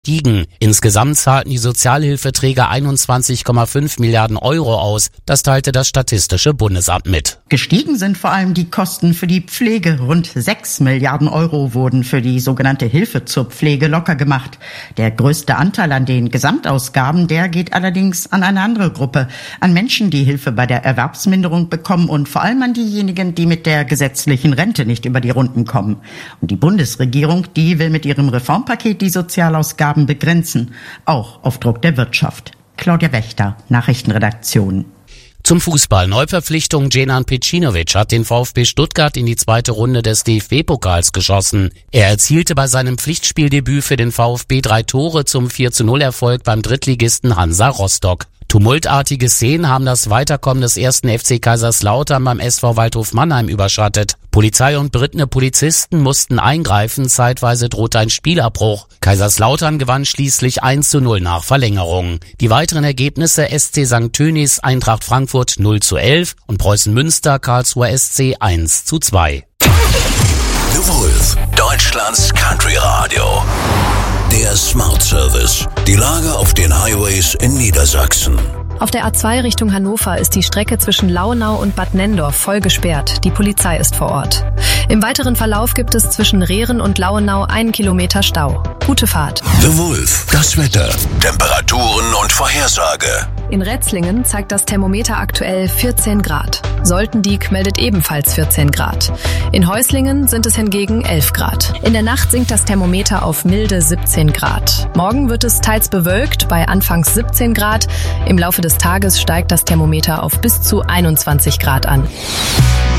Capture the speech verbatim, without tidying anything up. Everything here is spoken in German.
gestiegen. Insgesamt zahlten die Sozialhilfeträger einundzwanzig Komma fünf Milliarden Euro aus. Das teilte das Statistische Bundesamt mit. Gestiegen sind vor allem die Kosten für die Pflege. Rund sechs Milliarden Euro wurden für die sogenannte Hilfe zur Pflege locker gemacht. Der größte Anteil an den Gesamtausgaben, der geht allerdings an eine andere Gruppe. An Menschen, die Hilfe bei der Erwerbsminderung bekommen und vor allem an diejenigen, die mit der gesetzlichen Rente nicht über die Runden kommen. Und die Bundesregierung, die will mit ihrem Reformpaket die Sozialausgaben begrenzen, auch auf Druck der Wirtschaft. Claudia Wächter, Nachrichtenredaktion. Zum Fußball. Neuverpflichtung Dženan Pejcinović hat den VfB Stuttgart in die zweite Runde des D F B-Pokals geschossen. Er erzielte bei seinem Pflichtspieldebüt für den VfB drei Tore zum vier zu null Erfolg beim Drittligisten Hansa Rostock. Tumultartige Szenen haben das Weiterkommen des ersten F C Kaiserslautern beim S V Waldhof Mannheim überschattet. Polizei und berittene Polizisten mussten eingreifen, zeitweise drohte ein Spielabbruch. Kaiserslautern gewann schließlich eins zu null nach Verlängerung. Die weiteren Ergebnisse: S C Sankt Tönis, Eintracht Frankfurt null zu elf und Preußen Münster, Karlsruher S C eins zu zwei. The Wolf, Deutschlands Country Radio. Der Smart Service. Die Lage auf den Highways in Niedersachsen. Auf der A zwei Richtung Hannover ist die Strecke zwischen Launau und Bad Nendorf voll gesperrt. Die Polizei ist vor Ort. Im weiteren Verlauf gibt es zwischen Rehren und Launau einen Kilometer Stau. Gute Fahrt. The Wolf, das Wetter, Temperaturen und Vorhersage. In Retzlingen zeigt das Thermometer aktuell vierzehn Grad. Soltendieck meldet ebenfalls vierzehn Grad. In Häuslingen sind es hingegen elf Grad. In der Nacht sinkt das Thermometer auf milde siebzehn Grad. Morgen wird es teils bewölkt bei anfangs siebzehn Grad. Im Laufe des Tages steigt das Thermometer auf bis zu einundzwanzig Grad an.